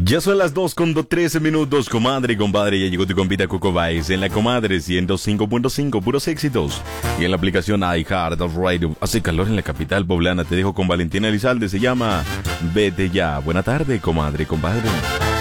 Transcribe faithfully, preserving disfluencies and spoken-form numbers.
Ya son las dos con trece minutos, comadre y compadre. Ya llegó tu compita Coco Baez en la comadre ciento cinco punto cinco, puros éxitos. Y en la aplicación iHeart Radio. Hace calor en la capital poblana. Te dejo con Valentina Elizalde. Se llama Vete Ya. Buena tarde, comadre y compadre.